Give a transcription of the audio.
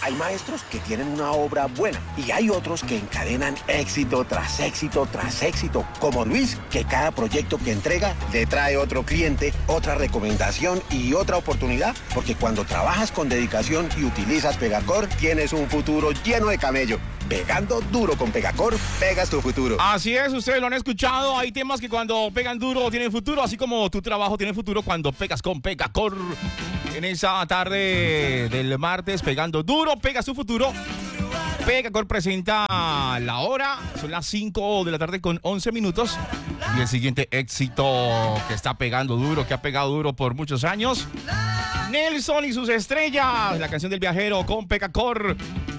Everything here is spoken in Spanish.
Hay maestros que tienen una obra buena y hay otros que encadenan éxito tras éxito tras éxito, como Luis, que cada proyecto que entrega le trae otro cliente, otra recomendación y otra oportunidad, porque cuando trabajas con dedicación y utilizas Pegacor, tienes un futuro lleno de camello. Pegando duro con Pegacor, pegas tu futuro. Así es, ustedes lo han escuchado. Hay temas que cuando pegan duro tienen futuro, así como tu trabajo tiene futuro cuando pegas con Pegacor. En esa tarde del martes, pegando duro, pega su futuro. Pegacor presenta la hora, son las 5 de la tarde con 11 minutos. Y el siguiente éxito que está pegando duro, que ha pegado duro por muchos años. Nelson y sus estrellas, la canción del viajero con Pegacor.